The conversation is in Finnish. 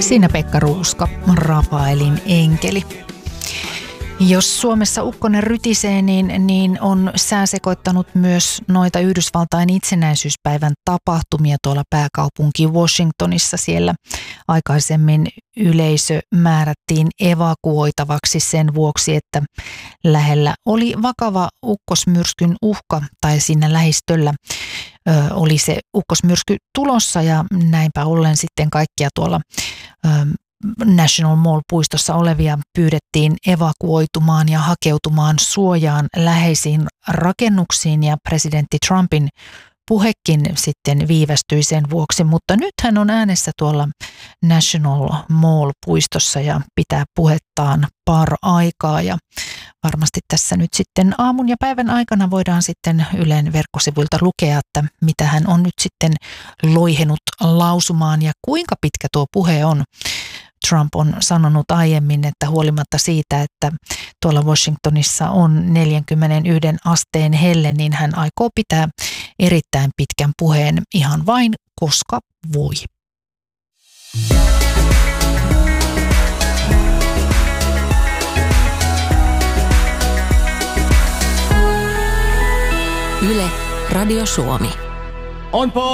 Siinä Pekka Ruuska, Rafaelin enkeli. Jos Suomessa ukkonen rytisee, niin on sää sekoittanut myös noita Yhdysvaltain itsenäisyyspäivän tapahtumia tuolla pääkaupunki Washingtonissa. Siellä aikaisemmin yleisö määrättiin evakuoitavaksi sen vuoksi, että lähellä oli vakava ukkosmyrskyn uhka tai siinä lähistöllä oli se ukkosmyrsky tulossa ja näinpä ollen sitten kaikkia tuolla National Mall-puistossa olevia pyydettiin evakuoitumaan ja hakeutumaan suojaan läheisiin rakennuksiin ja presidentti Trumpin puhekin sitten viivästyi sen vuoksi, mutta nyt hän on äänessä tuolla National Mall-puistossa ja pitää puhettaan aikaa ja varmasti tässä nyt sitten aamun ja päivän aikana voidaan sitten Ylen verkkosivuilta lukea, että mitä hän on nyt sitten loihenut lausumaan ja kuinka pitkä tuo puhe on. Trump on sanonut aiemmin, että huolimatta siitä, että tuolla Washingtonissa on 41 asteen helle, niin hän aikoo pitää erittäin pitkän puheen ihan vain koska voi. Yle, Radio Suomi. On